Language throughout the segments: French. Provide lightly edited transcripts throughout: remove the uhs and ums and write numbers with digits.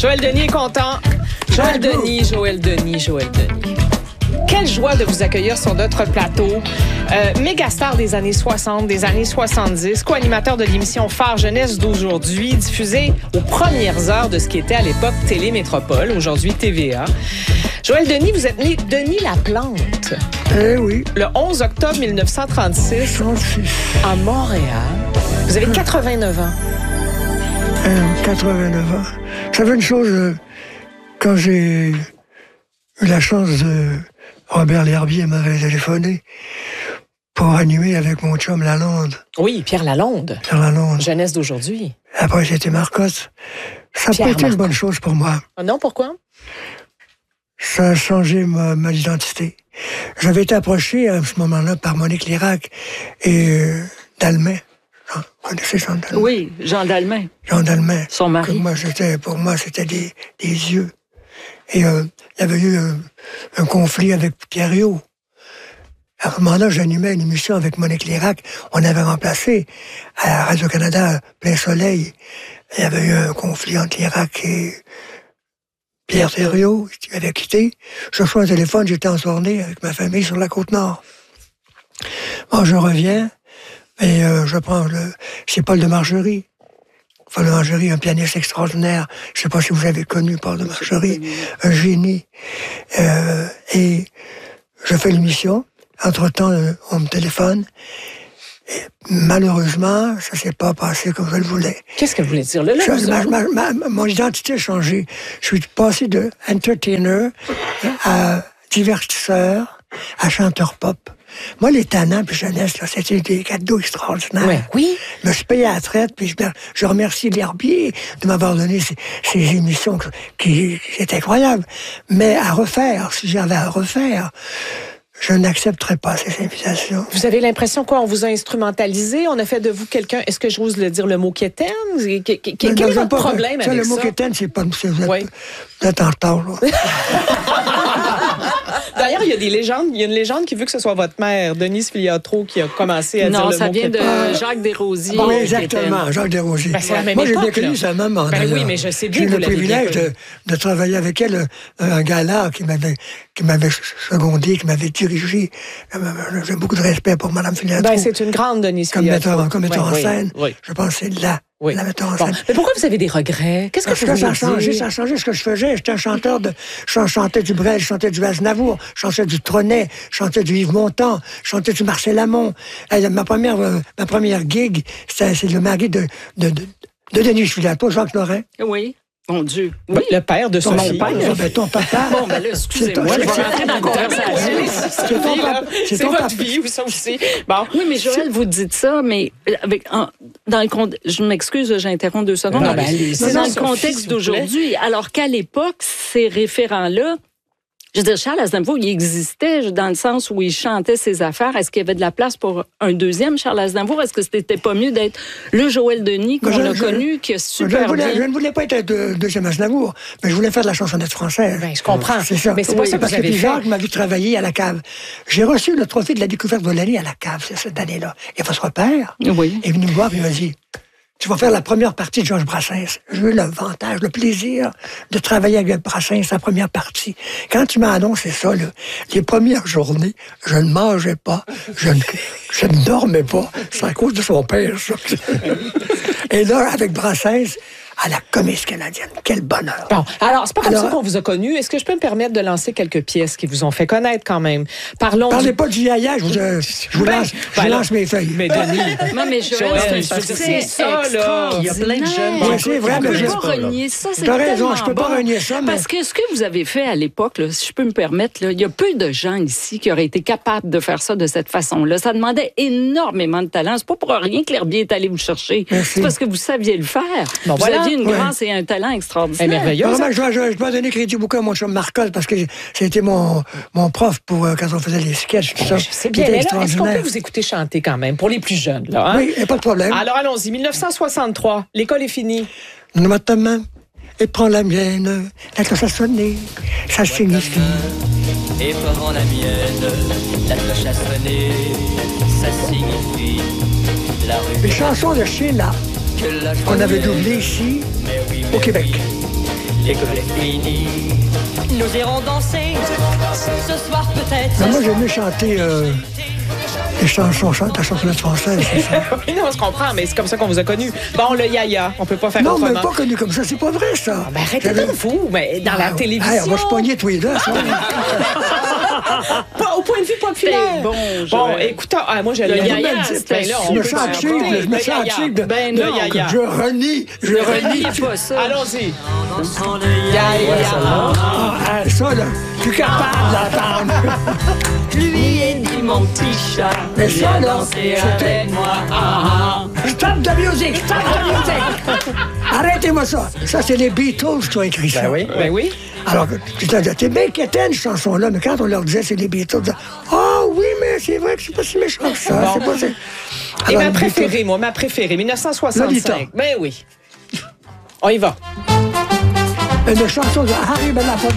Joël Denis est content. Joël Denis. Quelle joie de vous accueillir sur notre plateau. Méga star des années 60, des années 70, co-animateur de l'émission Phare Jeunesse d'aujourd'hui, diffusée aux premières heures de ce qui était à l'époque Télémétropole, aujourd'hui TVA. Joël Denis, vous êtes né Denis Laplante. Eh oui. Le 11 octobre 1936. 36. À Montréal. Vous avez 89 ans. 89 ans. Ça fait une chose, quand j'ai eu la chance de... Robert L'Herbier m'avait téléphoné pour animer avec mon chum Lalonde. Oui, Pierre Lalonde. Pierre Lalonde. Jeunesse d'aujourd'hui. Après, c'était Marcotte. Ça n'a pas été une bonne chose pour moi. Ah non, pourquoi? Ça a changé ma identité. J'avais été approché à ce moment-là par Monique Lérac et Dalmain. Vous connaissez Jean Dalmain? Oui, Jean Dalmain. Jean Dalmain. Son mari. Pour moi, c'était des yeux. Et il y avait eu un conflit avec Pierriot. À ce moment-là, j'animais une émission avec Monique Lérac. On avait remplacé à Radio-Canada Plein Soleil. Il y avait eu un conflit entre Lérac et Pierre Thériault, qui m'avait quitté. Je reçois un téléphone, j'étais en tournée avec ma famille sur la Côte-Nord. Bon, je reviens et je prends c'est Paul de Margerie. Paul de Margerie, un pianiste extraordinaire. Je ne sais pas si vous avez connu Paul de Margerie, un génie. Et je fais l'émission. Entre-temps, on me téléphone. Et malheureusement, ça ne s'est pas passé comme je le voulais. Qu'est-ce que vous voulez dire? Mon identité a changé. Je suis passé de entertainer à divertisseur, à chanteur pop. Moi, les tannants puis jeunesse, là, c'était des cadeaux extraordinaires. Ouais, oui. Je me suis payé à la traite, puis je remercie L'Herbier de m'avoir donné ces émissions qui étaient incroyables. Mais à refaire, si j'avais à refaire, je n'accepterais pas ces invitations. Vous avez l'impression qu'on vous a instrumentalisé? On a fait de vous quelqu'un, est-ce que j'ose le dire, le mot quétaine? Quel est votre problème avec ça? Le mot quétaine, c'est pas... Vous êtes en retard, là. D'ailleurs, il y a des légendes. Il y a une légende qui veut que ce soit votre mère, Denise Filiatro, qui a commencé à dire le mot. Non, ça vient de Jacques Desrosiers. Oui, exactement, Jacques Desrosiers. Ben, c'est la même Moi, époque, j'ai bien connu sa maman. Ben oui, mais je sais bien j'ai que eu vous le l'avez bien privilège de travailler avec elle, un gala qui m'avait secondé, qui m'avait dirigé. J'ai beaucoup de respect pour Mme Filiatro. Ben, c'est une grande Denise Filiatro. Comme metteur en scène. Oui. Je pense que c'est là. Oui. La metteur en scène. Mais pourquoi vous avez des regrets? Qu'est-ce que ça a changé? Ça a changé ce que je faisais. J'étais un chanteur je chantais du Brel, je chantais du Aznavour, je chantais du Trenet, je chantais du Yves Montand, je chantais du Marcel Amont. Ma première gig, c'est le mari de Denis Filiatro, Jacques Lorrain. Oui. Mon Dieu. Oui, le père de Sophie. Ton papa. Bon, ben là, excusez-moi, je vais rentrer dans la conversation. C'est votre vie, ça aussi. Bon. Oui, mais Joël, vous dites ça, mais dans le je m'excuse, j'interromps 2 secondes. C'est dans le contexte d'aujourd'hui. Alors qu'à l'époque, ces référents-là, je veux dire, Charles Aznavour, il existait dans le sens où il chantait ses affaires. Est-ce qu'il y avait de la place pour un deuxième Charles Aznavour? Est-ce que c'était pas mieux d'être le Joël Denis qu'on a connu, qui est super bien? Je ne voulais pas être deuxième Aznavour, mais je voulais faire de la chansonnette française. Ben, je comprends. C'est ça. Mais c'est pas ça que vous avez fait. Jacques m'a vu travailler à la cave. J'ai reçu le trophée de la découverte de l'année à la cave cette année-là. Et votre père est venu me voir et il m'a dit... Tu vas faire la première partie de Georges Brassens. J'ai eu l'avantage, le plaisir de travailler avec Brassens, sa première partie. Quand tu m'as annoncé ça, les premières journées, je ne mangeais pas, je ne dormais pas. C'est à cause de son père, ça. Et là, avec Brassens, à la Comédie canadienne. Quel bonheur! Bon, alors, c'est pas comme ça qu'on vous a connu. Est-ce que je peux me permettre de lancer quelques pièces qui vous ont fait connaître quand même? Parlez pas du yaya, je vous lance mes feuilles. Mais Denis... Non, mais Joël, c'est ça, là. Il y a plein de jeunes. Oui, c'est vrai, mais je peux pas renier ça. T'as raison, je peux pas renier ça. Parce que ce que vous avez fait à l'époque, là, si je peux me permettre, là, il y a peu de gens ici qui auraient été capables de faire ça de cette façon-là. Ça demandait énormément de talent. C'est pas pour rien que l'Herbier est allé vous chercher. Merci. C'est parce que vous saviez le faire. Bon, vous aviez une grâce et un talent extraordinaire. Merveilleux. Je dois donner crédit beaucoup à mon chum Marcotte parce que c'était mon prof pour quand on faisait les sketchs, tout ça. C'est bien, mais là, est-ce qu'on peut vous écouter chanter quand même, pour les plus jeunes, là? Hein? Oui, pas de problème. Alors, allons-y. 1963, l'école est finie. Donne-moi ta main et prends la mienne. La cloche a sonné, ça signifie. Et prends la mienne, la cloche a sonné, ça signifie la rue. Les chansons de Sheila qu'on avait doublées ici, au Québec. l'école est finie. Nous irons danser, ce soir peut-être. Mais moi, j'aimais chanter les chansons, la chansonnette française, c'est ça. Oui, non, on se comprend, mais c'est comme ça qu'on vous a connus. Bon, le yaya, on peut pas faire Non, autrement. mais pas connu comme ça, c'est pas vrai, ça. Ben, arrêtez de vous, mais dans la télévision. Hey, on va se pogner tous les deux, ça. Pas au point de vue populaire. Bon, écoutez, moi, j'ai le yaya. Je me sens cheap, Ben non, je renie. pas ça. Allons-y. Ça, là, je suis capable d'entendre. Lui et dit mon petit chat, Mais ça, là, danser c'était... avec moi. Stop the music! Arrêtez-moi ça! Ça, c'est les Beatles qui ont écrit ça. Ben oui. Alors, t'es bien quétaine, cette chanson-là, mais quand on leur disait c'est les Beatles, ils disaient, oui, mais c'est vrai que c'est pas si méchant que ça. Bon. C'est pas... Et Alors, ma préférée, 1965. Ben oui. On y va. Une chanson de Harry Belafonte.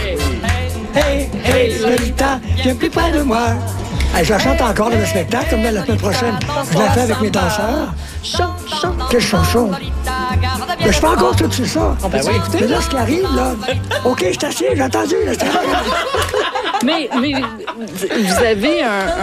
Hey, Lolita, viens plus près de moi. Hey, je la chante encore dans le spectacle, comme la semaine prochaine. Je la fais avec mes danseurs. Quelle chanson! Mais je fais encore tout ça. On peut écouter? Mais là, ce qui arrive, là... OK, je t'assieds, j'ai entendu. Là, Mais vous avez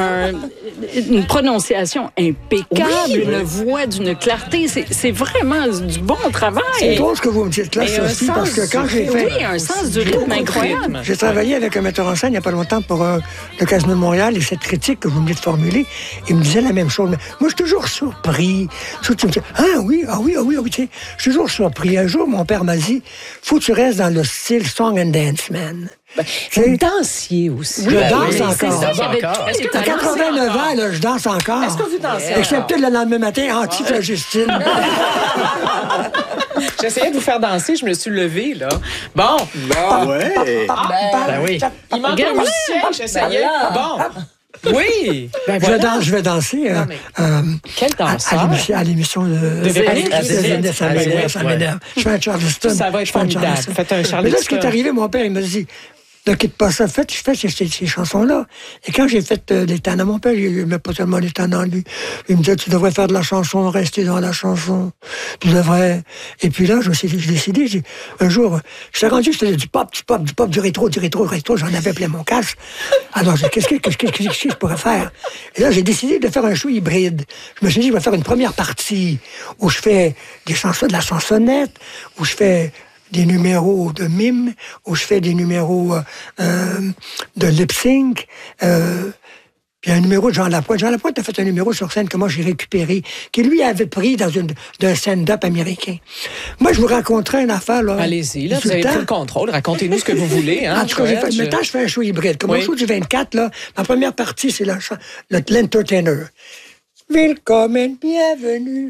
une prononciation impeccable, une voix d'une clarté. C'est vraiment du bon travail. C'est drôle ce que vous me dites là, Sophie, parce que quand j'ai fait... Oui, un sens du rythme incroyable. J'ai travaillé avec un metteur en scène il n'y a pas longtemps pour le Casino de Montréal, et cette critique que vous venez de formuler, il me disait la même chose. Mais moi, je suis toujours surpris. Tu me dis, oui, tu sais, je suis toujours surpris. Un jour, mon père m'a dit, faut que tu restes dans le style Song and Dance Man. Vous dansiez aussi. Je danse encore. C'est ça, j'avais À 89 ans, là, je danse encore. Est-ce que vous dansez? Excepté le lendemain matin, anti-Justine. J'essayais de vous faire danser, je me suis levée, là. Bon. Ouais. Ben oui. Il manque un musicien, j'essayais. Bon. Oui. Ben voilà. Je vais danser. Quel danseur? À l'émission de Véronique. Ça m'énerve. Je fais un Charleston. Ça va être formidable. Faites un Charleston. Mais là, ce qui est arrivé, mon père, il m'a dit, ne quitte pas ça. Je fais ces chansons-là. Et quand j'ai fait les tannants, mon père, il n'aimait pas tellement les tannants, lui. Il me disait, tu devrais faire de la chanson, rester dans la chanson. Tu devrais... Et puis là, j'ai décidé, un jour, je suis rendu, c'était du pop, du rétro. J'en avais plein mon casque. Alors, qu'est-ce que je pourrais faire? Et là, j'ai décidé de faire un show hybride. Je me suis dit, je vais faire une première partie où je fais des chansons de la chansonnette, où je fais des numéros de mime, où je fais des numéros de lip-sync, puis un numéro de Jean Lapointe. Jean Lapointe a fait un numéro sur scène que moi j'ai récupéré, qui lui avait pris d'un stand-up américain. Moi, je vous raconterai une affaire, là. Allez-y, là, vous avez pris le contrôle. Racontez-nous ce que vous voulez. Hein, en tout cas, maintenant, je fais un show hybride. Comme au show du 24, là, ma première partie, c'est l'entertainer. Willkommen, bienvenue.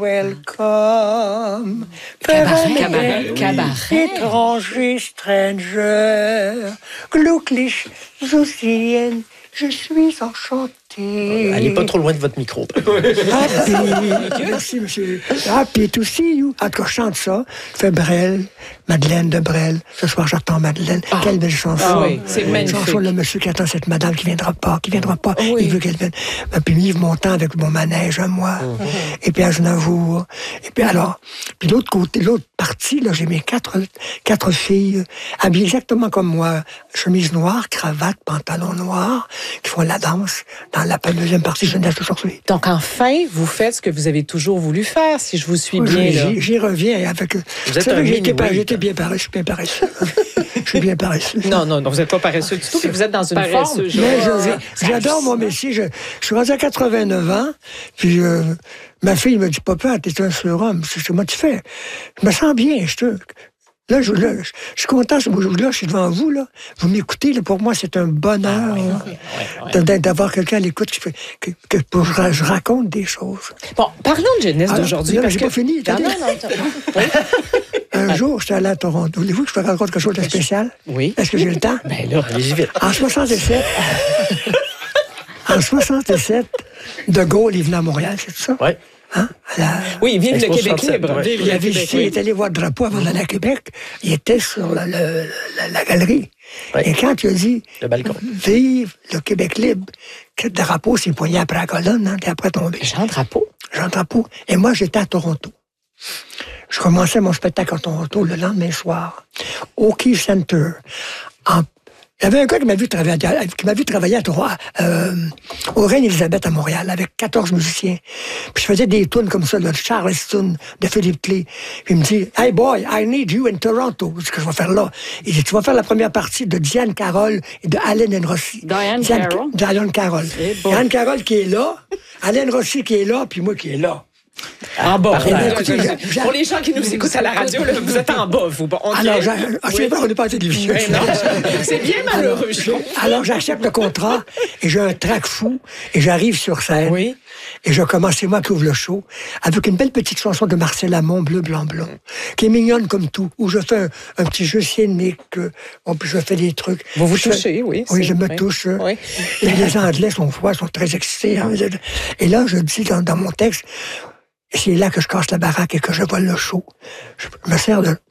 Welcome, Cabaret. étranger, stranger, glücklich zu sehen, je suis enchanté. Allez pas trop loin de votre micro. Happy, merci monsieur. Happy to see you. En tout cas, je chante ça. Je fais Brel, Madeleine de Brel. Ce soir, j'attends Madeleine. Quelle belle chanson. Ah oui, c'est magnifique. Chanson, le monsieur qui attend cette madame qui viendra pas. Oui. Il veut qu'elle vienne. Puis livre mon temps avec mon manège à moi. Et puis Aznavour. Et puis alors, puis l'autre côté, l'autre partie, là, j'ai mes quatre filles habillées exactement comme moi. Chemise noire, cravate, pantalon noir, qui font la danse dans la deuxième partie jeunesse aujourd'hui. Donc, enfin, vous faites ce que vous avez toujours voulu faire, si je vous suis bien, là. J'y reviens avec... Vous êtes un j'étais bien paresseux, je suis bien paresseux. Je suis bien paresseux. Non, vous n'êtes pas paresseux du tout, mais vous êtes dans une forme. Mais j'adore mon métier. Je suis rendu à 89 ans, puis ma fille me dit, papa, t'es un surhomme. Comment tu fais? Je me sens bien, Là, je suis content, là, je suis devant vous, là. Vous m'écoutez, là, pour moi, c'est un bonheur d'avoir quelqu'un à l'écoute que je raconte des choses. Bon, parlons de jeunesse d'aujourd'hui. J'ai pas fini. Non. Un jour, j'étais allé à Toronto. Voulez-vous que je vous raconte quelque chose de spécial? Oui. Est-ce que j'ai le temps? Ben là, allez-y vite. En 67, De Gaulle, il venait à Montréal, c'est tout ça? Oui. Hein? Oui, vive le Québec libre. Il avait visité, il est allé voir le drapeau avant d'aller à Québec. Il était sur la galerie. Oui. Et quand il a dit Le balcon. Vive le Québec libre, que le drapeau s'est poigné après la colonne, puis après tombé. Jean Drapeau. Jean Drapeau. Et moi, j'étais à Toronto. je commençais mon spectacle à Toronto le lendemain soir, au Key Center. Il y avait un gars qui m'a vu travailler au Reine-Élisabeth à Montréal, avec 14 musiciens. Puis je faisais des tunes comme ça, de Charleston, de Philippe Clay. Puis il me dit, « Hey boy, I need you in Toronto. » C'est ce que je vais faire là. Il dit, « Tu vas faire la première partie de Diane Carroll et de Allen Rossi. » Diane Carroll? Diane Carroll. Diane Carroll qui est là, Allen Rossi qui est là, puis moi qui est là. En bas. Écoutez, pour les gens qui nous écoutent à la radio, là, vous êtes en bas, vous. Bon, okay. Alors, c'est vrai, on n'est pas à la télévision. C'est bien malheureux, alors, j'accepte le contrat et j'ai un trac fou et j'arrive sur scène. Oui. Et je commence, c'est moi qui ouvre le show, avec une belle petite chanson de Marcel Amont, Bleu, Blanc, Blond, qui est mignonne comme tout, où je fais un petit jeu scénique, je fais des trucs. Vous touchez, oui. Oui, je me touche. Oui. Et les Anglais sont très excités. Hein. Et là, je dis dans mon texte, c'est là que je casse la baraque et que je vole le show. Je me sers de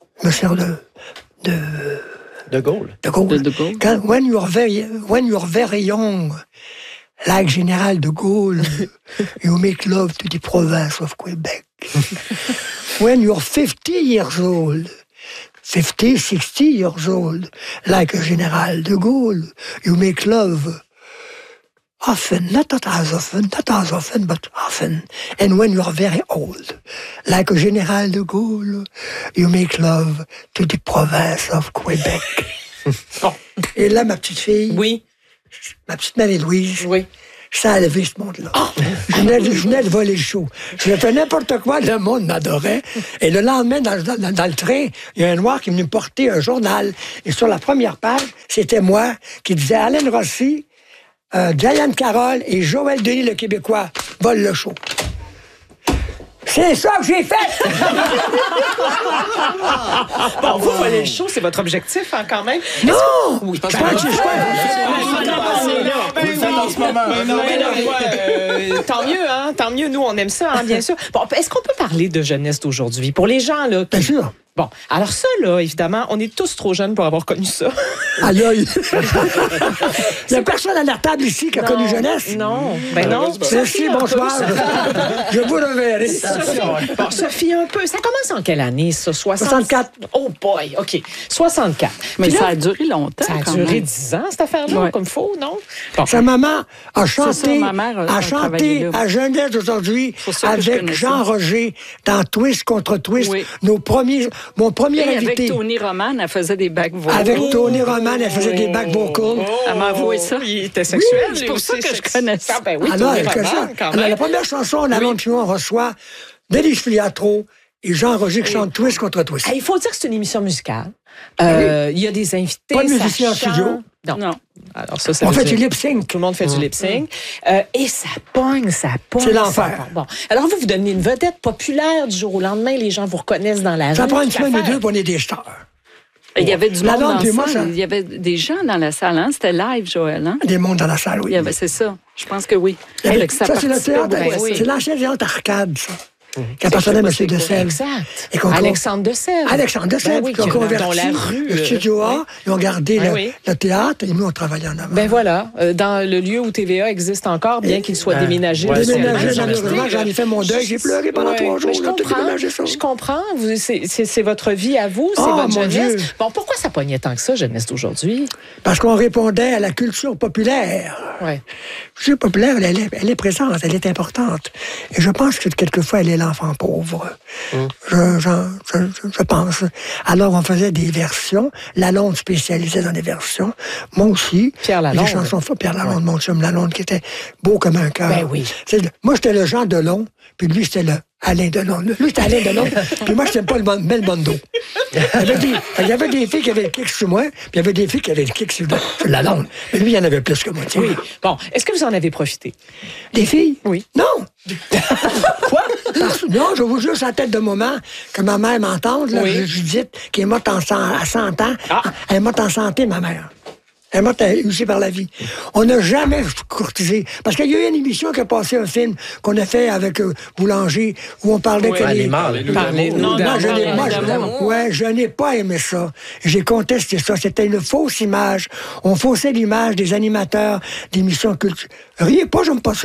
Gaulle. De Gaulle. Quand, when you're very young, like Général de Gaulle, you make love to the province of Quebec. When you're 50 years old, 50, 60 years old, like a Général de Gaulle, you make love often, not as often, but often. And when you're very old, like a Général de Gaulle, you make love to the province of Quebec. Bon. Et là, ma petite fille, oui, ma petite Marie-Louise, oui, ça a levé ce monde-là. Oh. Je venais de voler le show. Je fais n'importe quoi, le monde m'adorait. Et le lendemain, dans le train, il y a un noir qui est venu me porter un journal. Et sur la première page, c'était moi qui disait Allen Rossi, Diane Carroll et Joël Denis, le Québécois, volent le show. C'est ça que j'ai fait! Bon, vous volez le show, c'est votre objectif, hein, quand même? Non! Oui, je pense que c'est tant mieux, hein? Tant mieux, nous, on aime ça, hein, bien sûr. Bon, est-ce qu'on peut parler de jeunesse d'aujourd'hui? Pour les gens, là. Bien sûr. Bon, alors ça, là, évidemment, on est tous trop jeunes pour avoir connu ça. Aïe, aïe. Il n'y a personne à la table ici qui a connu jeunesse. Non, ben non. Merci, bonsoir. Je vous reverrai. Bon, Sophie, un peu. Ça commence en quelle année, ça? 64. Oh boy, OK. 64. Mais puis ça là, a duré longtemps. Ça a duré 10 ans, cette affaire-là, Ouais. comme faux, non? Bon. Sa maman a chanté, ma mère a chanté travaillé là. à Jeunesse aujourd'hui C'est pour ça que je avec connais Jean ça. Roger dans Twist contre Twist. Oui. Mon premier Et invité. avec Tony Roman, elle faisait des back vocals. Avec Tony Roman, elle faisait des back vocals. Elle m'a avoué ça. Il était sexuel. Oui, c'est lui pour aussi, ça que je connais ça. Ah, ben oui, Alors, Tony avec ça, Roman, quand alors, même. la première chanson, La Londe Chignon reçoit Denis Filiatro et Jean Roger qui chantent Twist contre Twist. Il faut dire que c'est une émission musicale. Il y a des invités. Pas de ça musicien en chante. studio. Non. Alors ça On veut fait dire- du lip-sync. Tout le monde fait du lip-sync. Et ça pogne, ça pogne. C'est l'enfer. ça pogne. Bon. Alors, vous devenez une vedette populaire du jour au lendemain. Les gens vous reconnaissent dans la rue. Ça prend une toute semaine ou l'affaire. deux pour on est des stars. Il y avait du La monde langue, dans puis moi, ça. ça- Il y avait des gens dans la salle. Hein? C'était live, Joël. Hein? Des mondes dans la salle, oui. Il y avait, c'est ça. Je pense que oui. Il y avait- Avec sa ça, c'est le participait théâtre. beaucoup à ça. C'est l'ancien théâtre arcade, ça. Qui appartenait à M. Dessel. Exact. Et qu'on- Alexandre Dessel. Alexandre Dessel, Ben oui, qui ont qui est dans converti la rue, le studio A, oui. ils ont gardé Ben oui. le théâtre, et nous, on travaillait en avant. Ben voilà, dans le lieu où TVA existe encore, bien qu'il soit déménagé. ouais, de son Déménagé, maison. malheureusement, j'en ai fait mon deuil, j'ai pleuré pendant 3 jours. Mais je là, t'as comprends, déménagé ça. je comprends. C'est votre vie à vous, c'est Oh, votre mon jeunesse. Dieu. Bon, pourquoi ça pognait tant que ça, jeunesse d'aujourd'hui? Parce qu'on répondait à la culture populaire. Ouais. La culture populaire, elle est présente, elle est importante. Et je pense que quelquefois, elle est l'enfant pauvre. Je pense. Alors, on faisait des versions. Lalonde spécialisait dans les versions. Moi aussi. Pierre Lalonde. Les chansons Pierre Lalonde, mon chum Lalonde, qui était beau comme un cœur. Ben oui. Moi, j'étais le Jean Delon, puis lui, c'était le Alain Delon. Lui, c'était Alain Delon, puis moi, j'étais pas le Belmondo. Il y avait des filles qui avaient le kick sur moi, puis il y avait des filles qui avaient le kick sur Lalonde. Mais lui, il y en avait plus que moi. Oui. Bon, est-ce que vous en avez profité? Les filles? Oui. Non! Quoi? Non, je vous jure, sur la tête de moment, que ma mère m'entende, là, Oui. Judith, qui est morte à 100 ans. Ah. Elle est morte en santé, ma mère. Elle est morte usée par la vie. On n'a jamais courtisé. Parce qu'il y a eu une émission qui a passé un film qu'on a fait avec Boulanger, où on parlait que les mâles. Je n'ai pas aimé ça. J'ai contesté ça. C'était une fausse image. On faussait l'image des animateurs d'émissions culturelles. Riez pas, j'aime pas ça.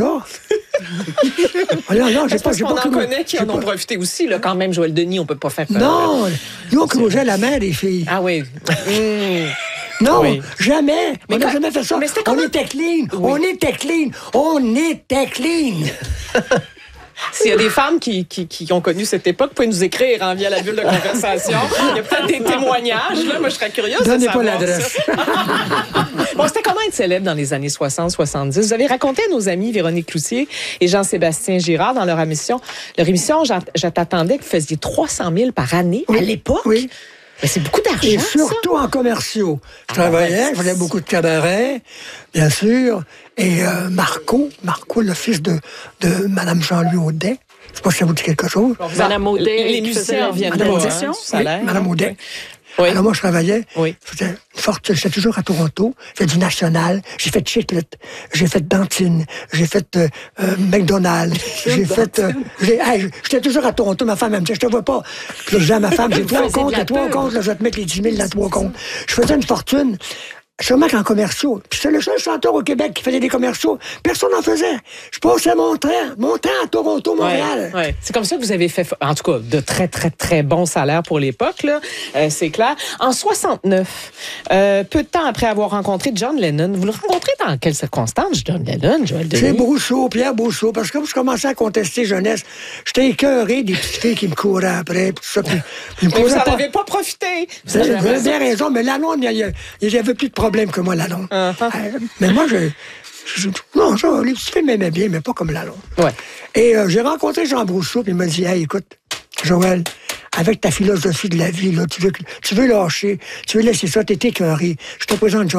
Non, j'ai pas. On en connaît qui en ont profité aussi, là, quand même, Joël Denis, on peut pas faire. Non, nous, on crogeait la main des filles. Ah oui. Non, jamais. On n'a jamais fait ça. On était clean. Oui. On était clean. S'il y a des femmes qui ont connu cette époque, vous pouvez nous écrire via la bulle de conversation. Il y a peut-être des témoignages. Là. Moi, je serais curieuse de savoir. Donnez pas l'adresse. Bon, c'était comment être célèbre dans les années 60-70? Vous avez raconté à nos amis Véronique Cloutier et Jean-Sébastien Girard dans leur émission, Je t'attendais, que vous faisiez 300 000 par année à l'époque. Oui. Mais c'est beaucoup d'argent, et surtout en commerciaux. Je travaillais, je faisais beaucoup de cabarets, bien sûr. Et Marco, le fils de Mme Jean-Louis Audet, je ne sais pas si ça vous dit quelque chose. Mme Audet, les musiciens viennent de salaire. Mme Audet. Oui. Alors moi, je travaillais. Oui. C'était une fortune. J'étais toujours à Toronto. J'ai fait du National. J'ai fait Chiclet. J'ai fait Dantine. J'ai fait McDonald's. J'ai fait... j'étais toujours à Toronto. Ma femme, elle me disait, je te vois pas. Puis je disais à ma femme, j'ai 3 comptes. Les 3 comptes, là, je vais te mettre les 10 000 dans 3 comptes. Je faisais une fortune. Sûrement qu'en commerciaux. Puis c'est le seul chanteur au Québec qui faisait des commerciaux. Personne n'en faisait. Je passais mon temps à Toronto, Montréal. Ouais. C'est comme ça que vous avez fait, en tout cas, de très, très, très bons salaires pour l'époque, là. C'est clair. En 69, peu de temps après avoir rencontré John Lennon, vous le rencontrez dans quelles circonstances, John Lennon, Joël Denis? C'est Brousseau, Pierre Brousseau, parce que comme je commençais à contester jeunesse, j'étais écœuré des petites filles qui me couraient après, tout ça. Mais vous n'en avez pas profité. Vous avez bien raison, mais Lalonde, il y avait plus de problème que moi, Lalonde. Mais moi, les petites filles m'aimaient bien, mais pas comme Lalonde. Ouais. Et j'ai rencontré Jean Brousseau, puis il m'a dit, hey, écoute, Joël, avec ta philosophie de la vie, là, tu veux lâcher, tu veux laisser ça, t'es écœuré. Je te présente John